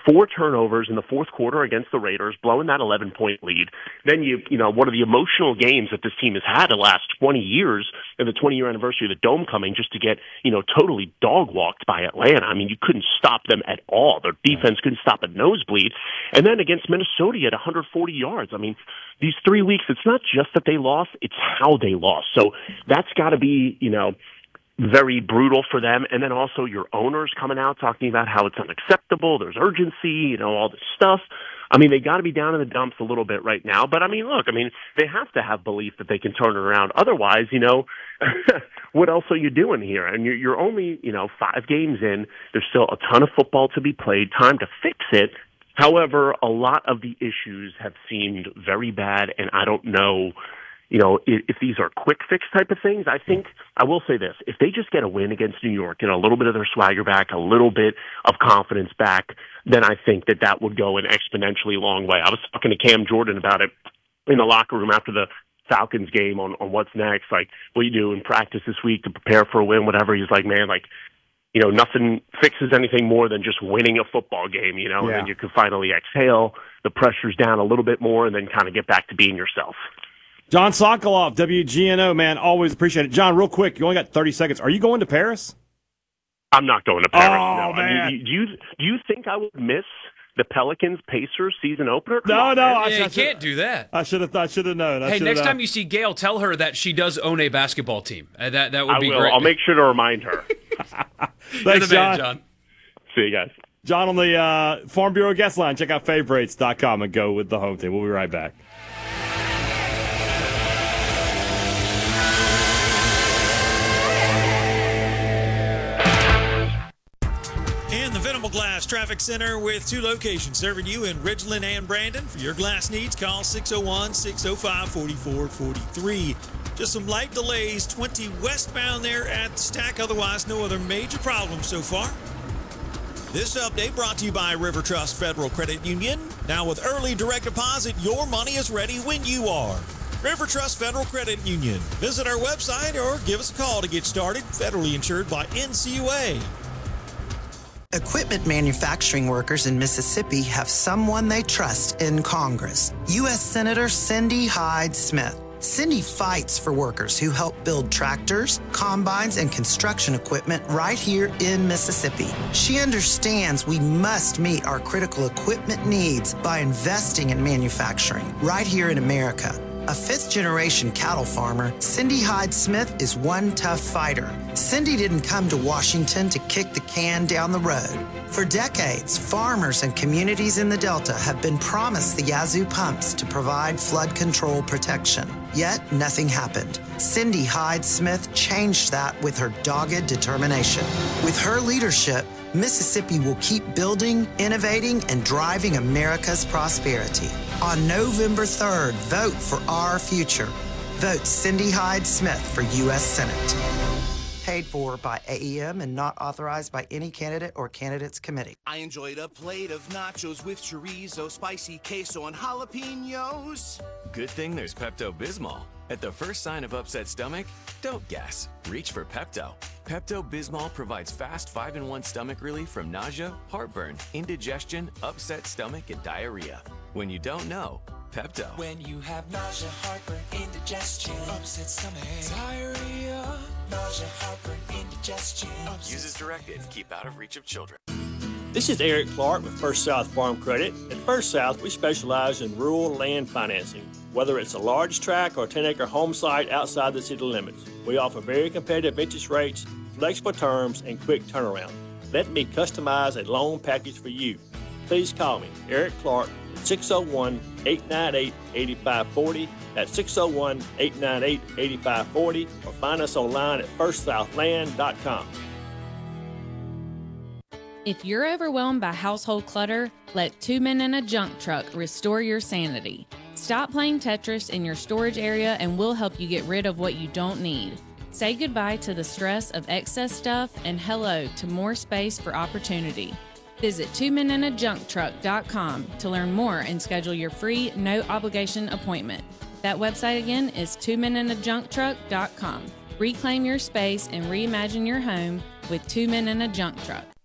4 turnovers in the fourth quarter against the Raiders, blowing that 11-point lead. Then one of the emotional games that this team has had the last 20 years, and the 20-year anniversary of the Dome coming, just to get, totally dog-walked by Atlanta. I mean, you couldn't stop them at all. Their defense couldn't stop a nosebleed. And then against Minnesota at 140 yards. I mean, these 3 weeks, it's not just that they lost, it's how they lost. So that's got to be, very brutal for them. And then also your owners coming out talking about how it's unacceptable, there's urgency, all this stuff. I mean, they got to be down in the dumps a little bit right now. But, they have to have belief that they can turn it around. Otherwise, what else are you doing here? And you're only, 5 games in. There's still a ton of football to be played, time to fix it. However, a lot of the issues have seemed very bad, and I don't know, if these are quick fix type of things. I will say this, if they just get a win against New York and a little bit of their swagger back, a little bit of confidence back, then I think that would go an exponentially long way. I was talking to Cam Jordan about it in the locker room after the Falcons game on what's next, like what you do in practice this week to prepare for a win, whatever. He's like, man, nothing fixes anything more than just winning a football game, and then you can finally exhale, the pressure's down a little bit more, and then kind of get back to being yourself. John Sokoloff, WGNO, man, always appreciate it. John, real quick, you only got 30 seconds. Are you going to Paris? I'm not going to Paris. Oh, no. man. Do you think I would miss the Pelicans-Pacers season opener? No. You can't do that. I should have known. Hey, next time you see Gail, tell her that she does own a basketball team. That would be great. I'll make sure to remind her. Thanks, John. See you guys. John on the Farm Bureau guest line. Check out favorites.com and go with the home team. We'll be right back. And the Venable Glass Traffic Center with 2 locations serving you in Ridgeland and Brandon. For your glass needs, call 601-605-4443. Just some light delays, 20 westbound there at the Stack. Otherwise, no other major problems so far. This update brought to you by River Trust Federal Credit Union. Now with early direct deposit, your money is ready when you are. River Trust Federal Credit Union. Visit our website or give us a call to get started. Federally insured by NCUA. Equipment manufacturing workers in Mississippi have someone they trust in Congress. U.S. Senator Cindy Hyde-Smith. Cindy fights for workers who help build tractors, combines, and construction equipment right here in Mississippi. She understands we must meet our critical equipment needs by investing in manufacturing right here in America. A 5th-generation cattle farmer, Cindy Hyde-Smith is one tough fighter. Cindy didn't come to Washington to kick the can down the road. For decades, farmers and communities in the Delta have been promised the Yazoo pumps to provide flood control protection. Yet, nothing happened. Cindy Hyde-Smith changed that with her dogged determination. With her leadership, Mississippi will keep building, innovating, and driving America's prosperity. On November 3rd, vote for our future. Vote Cindy Hyde-Smith for U.S. Senate. Paid for by AEM and not authorized by any candidate or candidates committee. I enjoyed a plate of nachos with chorizo, spicy queso, and jalapenos. Good thing there's Pepto-Bismol. At the first sign of upset stomach, don't guess. Reach for Pepto. Pepto-Bismol provides fast 5-in-1 stomach relief from nausea, heartburn, indigestion, upset stomach, and diarrhea. When you don't know, Pepto. When you have nausea, heartburn, indigestion, upset stomach, diarrhea, nausea, heartburn, indigestion. Use as directed. Keep out of reach of children. This is Eric Clark with First South Farm Credit. At First South, we specialize in rural land financing. Whether it's a large tract or 10-acre home site outside the city limits, we offer very competitive interest rates, flexible terms, and quick turnaround. Let me customize a loan package for you. Please call me, Eric Clark, at 601-898-8540. That's 601-898-8540, or find us online at firstsouthland.com. If you're overwhelmed by household clutter, let 2 Men in a Junk Truck restore your sanity. Stop playing Tetris in your storage area and we'll help you get rid of what you don't need. Say goodbye to the stress of excess stuff and hello to more space for opportunity. Visit 2meninajuncktruck.com to learn more and schedule your free, no-obligation appointment. That website again is 2meninajuncktruck.com. Reclaim your space and reimagine your home with 2 Men in a Junk Truck.